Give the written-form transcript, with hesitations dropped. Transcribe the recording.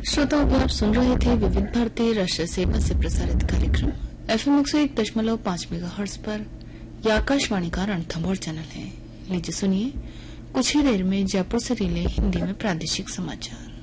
श्रोताओं को आप सुन रहे थे विविध भारती राष्ट्रीय सेवा से प्रसारित कार्यक्रम FM 101.5 मेगाहर्ट्ज पर। यह आकाशवाणी का रणथंभौर चैनल है। लीजिए सुनिए कुछ ही देर में जयपुर से रिले हिंदी में प्रादेशिक समाचार।